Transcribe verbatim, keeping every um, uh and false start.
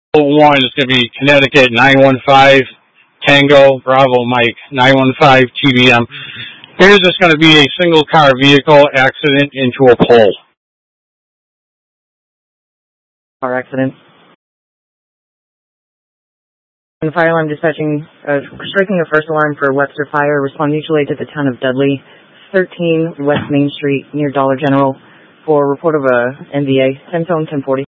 one is going to be Connecticut nine one five Tango Bravo Mike nine one five T B M. There's just going to be a single car vehicle accident into a pole. Car accident. And fire alarm dispatching, uh, striking a first alarm for Webster Fire. Respond mutually to the town of Dudley, thirteen West Main Street near Dollar General for report of a N V A. ten tone ten forty.